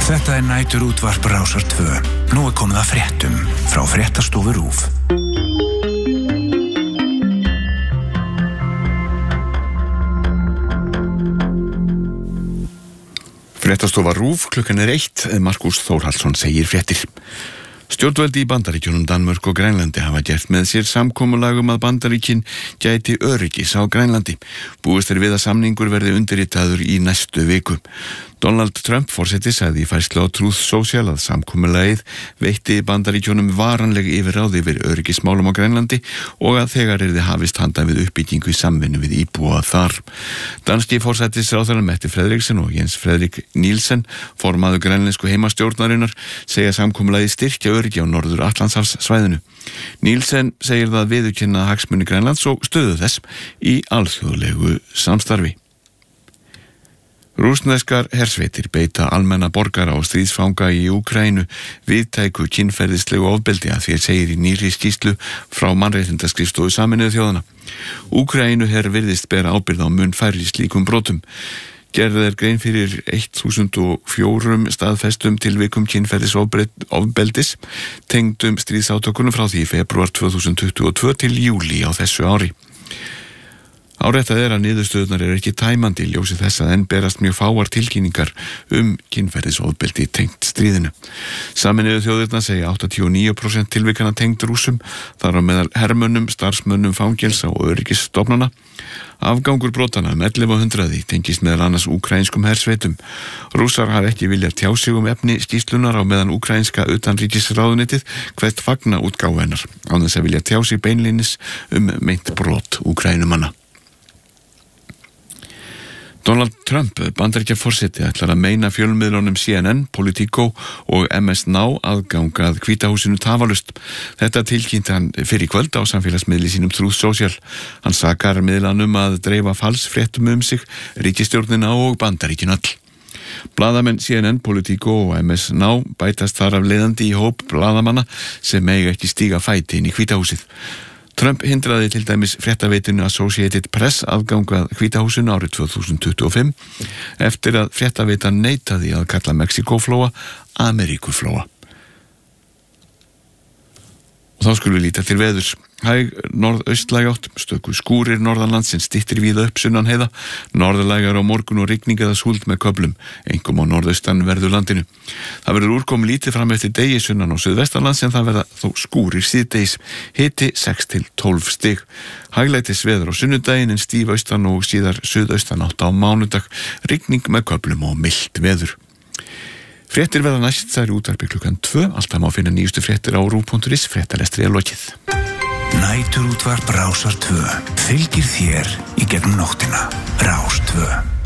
Þetta næturútvarp Rásar 2. Nú komið að fréttum frá fréttastofu RÚV. Fréttastofa RÚV, klukkan 1, Markús Þórhallsson segir fréttir. Stjórnvöldi í Bandaríkjunum, Danmörk og Grænlandi hafa gert með sér samkomulag að Bandaríkin gæti öryggis á Grænlandi. Búist við að samningur verði undirritaður í næstu viku. Donald Trump forseti sagði í færslu á Truth Social að samkomulagið veitti Bandaríkjunum varanleg yfirráð yfir öryggismálum á Grænlandi og að þegar yrði hafist handa við uppbyggingu í samvinnu við íbúa þar. Danski forsætisráðherra Mette Frederiksen og Jens Frederik Nielsen, formaður grænlensku heimastjórnarinnar, segja samkomulagið styrkja öryggi á Norður Atlantshafssvæðinu. Nielsen segir það viðurkenna hagsmuni Grænlands og stöðu þess í alþjóðlegu samstarfi. Rússneskar hersveitir beita almenna borgara og stríðsfanga í Úkraínu viðtæku kynferðislegu ofbeldi að því segir í nýrri skýrslu frá mannréttindaskrifstofu Sameinuðu þjóðanna. Úkraínu her virðist bera ábyrgð á mun færri slíkum brotum. Gerð grein fyrir 1004 staðfestum tilvikum kynferðisofbeldis tengdum stríðsátökunum frá því febrúar 2022 til júlí á þessu ári. Áréttað að niðurstöðurnar ekki tæmandi í ljósi þess að enn berast mjög fáar tilkynningar kynferðisofbeldi tengt stríðinu. Sameinuðu þjóðirnar segja 89% tilvikana tengd Rússum, þar á meðal hermönnum, starfsmönnum fangelsa og öryggisstofnana. Afgangur brotana 1100 tengist meðal annars úkraínskum hersveitum. Rússar hafa ekki viljað tjá sig efni skýrslunar á meðan úkraínska utanríkisráðuneytið hvert fagna útgáfu hennar, án þess að vilja tjá sig beinlínis meint brot úkraínumanna. Donald Trump, Bandaríkjaforseti, ætlar að meina fjölmiðlunum CNN, Politico og MS Now aðgang að Hvíta húsinu tafarlaust. Þetta tilkynnti hann fyrir í kvöld á samfélagsmiðli sínum Truth Social. Hann sakar miðlanum að dreifa falsfréttum sig, ríkisstjórnina og Bandaríkin öll. Blaðamenn CNN, Politico og MS Now bætast þar af leiðandi í hóp blaðamanna sem mega ekki stíga fæti inn í Hvíta húsið. Trump hindraði til dæmis fréttaveitinu Associated Press aðgangað Hvíta húsinu árið 2025 eftir að fréttaveitan neitaði að kalla Mexíkóflóa Ameríkuflóa. Og þá skulum við líta til veðurs. Hæg norðaustlæg átt, stöku skúrir norðanlandsins, styttir víða upp sunnan heiða, norðlægar á morgun og rigning eða súld með köflum, einkum á norðaustan verðu landinu. Það verður úrkomu lítið fram eftir degi sunnan á suðvestanlands en það verða þó skúrir síðdegis, hiti 6 til 12 stig. Hæglætis veður á sunnudaginn en stíf austan og síðar suðaustan átt á mánudag, rigning með köflum og milt veður. Fréttir verða næst þær útvarpi klukkan 2, alltaf má finna nýjustu fréttir á RÚV.is, fréttalestri lokið. Næturútvarp Rásar 2 fylgir þér í gegnum nóttina. Rás 2.